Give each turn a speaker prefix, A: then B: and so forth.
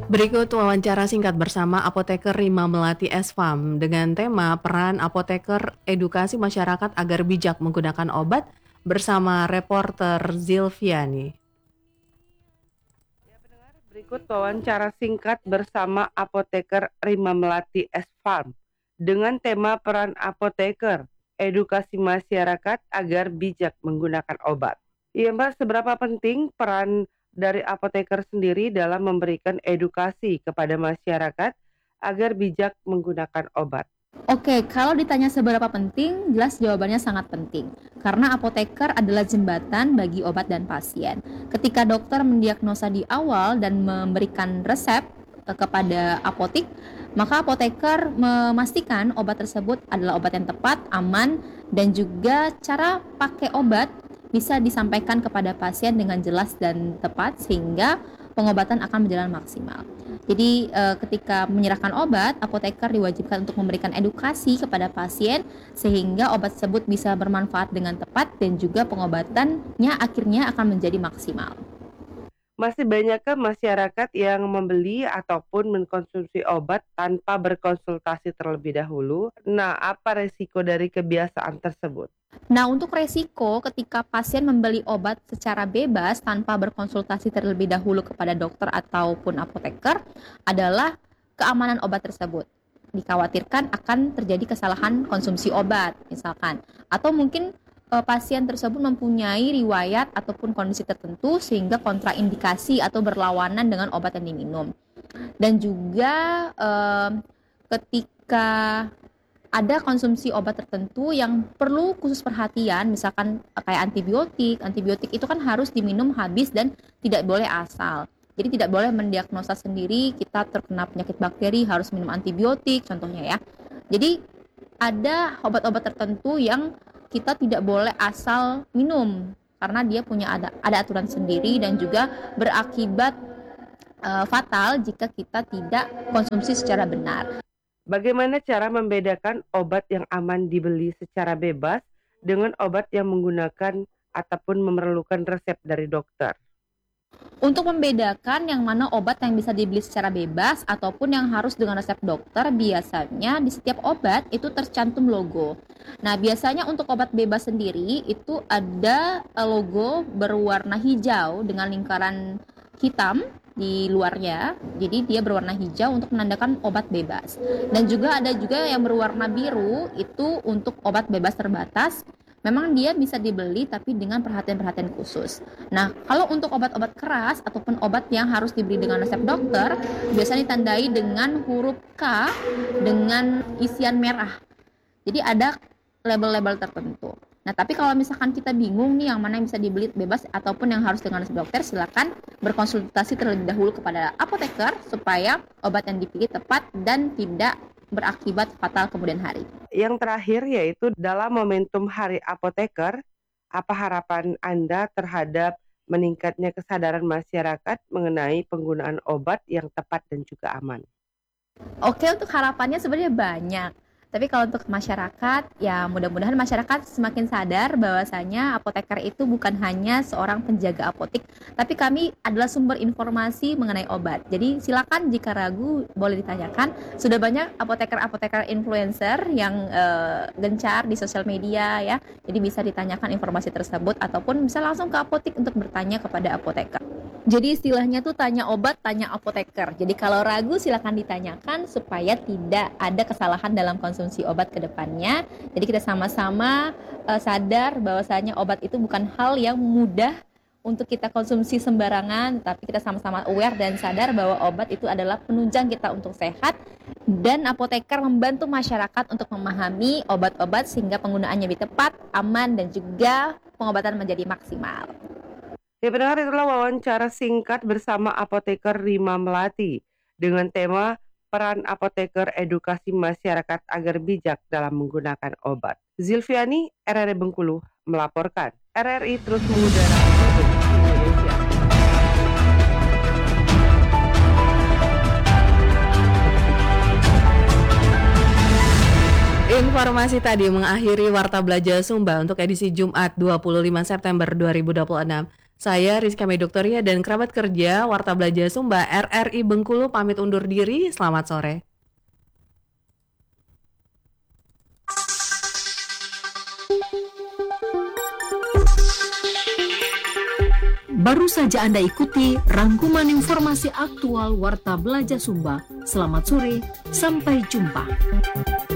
A: Berikut wawancara singkat bersama apoteker Rima Melati S.Farm dengan tema peran apoteker edukasi masyarakat agar bijak menggunakan obat bersama reporter Zilviani.
B: Ya, pendengar, berikut wawancara singkat bersama apoteker Rima Melati S.Farm dengan tema peran apoteker edukasi masyarakat agar bijak menggunakan obat. Iya Mbak, seberapa penting peran dari apoteker sendiri dalam memberikan edukasi kepada masyarakat agar bijak menggunakan obat?
C: Oke, kalau ditanya seberapa penting, jelas jawabannya sangat penting. Karena apoteker adalah jembatan bagi obat dan pasien. Ketika dokter mendiagnosa di awal dan memberikan resep kepada apotik, maka apoteker memastikan obat tersebut adalah obat yang tepat, aman, dan juga cara pakai obat bisa disampaikan kepada pasien dengan jelas dan tepat sehingga pengobatan akan berjalan maksimal. Jadi ketika menyerahkan obat, apoteker diwajibkan untuk memberikan edukasi kepada pasien sehingga obat tersebut bisa bermanfaat dengan tepat dan juga pengobatannya akhirnya akan menjadi maksimal.
B: Masih banyakkah masyarakat yang membeli ataupun mengkonsumsi obat tanpa berkonsultasi terlebih dahulu? Nah, apa resiko dari kebiasaan tersebut?
C: Nah, untuk resiko ketika pasien membeli obat secara bebas tanpa berkonsultasi terlebih dahulu kepada dokter ataupun apoteker adalah keamanan obat tersebut. Dikhawatirkan akan terjadi kesalahan konsumsi obat, misalkan. Atau mungkin pasien tersebut mempunyai riwayat ataupun kondisi tertentu sehingga kontraindikasi atau berlawanan dengan obat yang diminum. Dan juga ketika ada konsumsi obat tertentu yang perlu khusus perhatian, misalkan kayak antibiotik itu kan harus diminum habis dan tidak boleh asal. Jadi tidak boleh mendiagnosa sendiri kita terkena penyakit bakteri harus minum antibiotik contohnya ya. Jadi ada obat-obat tertentu yang kita tidak boleh asal minum karena dia punya ada aturan sendiri dan juga berakibat fatal jika kita tidak konsumsi secara benar.
B: Bagaimana cara membedakan obat yang aman dibeli secara bebas dengan obat yang menggunakan ataupun memerlukan resep dari dokter?
C: Untuk membedakan yang mana obat yang bisa dibeli secara bebas ataupun yang harus dengan resep dokter, biasanya di setiap obat itu tercantum logo. Nah, biasanya untuk obat bebas sendiri itu ada logo berwarna hijau dengan lingkaran hitam di luarnya. Jadi dia berwarna hijau untuk menandakan obat bebas. Dan juga ada juga yang berwarna biru itu untuk obat bebas terbatas. Memang dia bisa dibeli tapi dengan perhatian-perhatian khusus. Nah, kalau untuk obat-obat keras ataupun obat yang harus dibeli dengan resep dokter, biasanya ditandai dengan huruf K dengan isian merah. Jadi ada label-label tertentu. Nah, tapi kalau misalkan kita bingung nih yang mana yang bisa dibeli bebas ataupun yang harus dengan resep dokter, silakan berkonsultasi terlebih dahulu kepada apoteker supaya obat yang dipilih tepat dan tidak berakibat fatal kemudian hari.
B: Yang terakhir yaitu dalam momentum Hari Apoteker, apa harapan Anda terhadap meningkatnya kesadaran masyarakat mengenai penggunaan obat yang tepat dan juga aman?
C: Oke, untuk harapannya sebenarnya banyak. Tapi kalau untuk masyarakat, ya mudah-mudahan masyarakat semakin sadar bahwasanya apoteker itu bukan hanya seorang penjaga apotik, tapi kami adalah sumber informasi mengenai obat. Jadi silakan jika ragu boleh ditanyakan. Sudah banyak apoteker-apoteker influencer yang gencar di sosial media ya. Jadi bisa ditanyakan informasi tersebut ataupun bisa langsung ke apotik untuk bertanya kepada apoteker. Jadi istilahnya tuh tanya obat, tanya apoteker. Jadi kalau ragu silakan ditanyakan supaya tidak ada kesalahan dalam konsumsi obat ke depannya. Jadi kita sama-sama sadar bahwasanya obat itu bukan hal yang mudah untuk kita konsumsi sembarangan, tapi kita sama-sama aware dan sadar bahwa obat itu adalah penunjang kita untuk sehat dan apoteker membantu masyarakat untuk memahami obat-obat sehingga penggunaannya lebih tepat, aman dan juga pengobatan menjadi maksimal.
B: Ya pendengar, itulah wawancara singkat bersama apoteker Rima Melati dengan tema peran apoteker edukasi masyarakat agar bijak dalam menggunakan obat. Zilviani, RRI Bengkulu, melaporkan. RRI terus mengudara untuk Indonesia.
A: Informasi tadi mengakhiri Warta Belajar Sumba untuk edisi Jumat 25 September 2026. Saya Rizka Medoktoria dan kerabat kerja Warta Belajar Sumba RRI Bengkulu pamit undur diri. Selamat sore.
D: Baru saja Anda ikuti rangkuman informasi aktual Warta Belajar Sumba. Selamat sore, sampai jumpa.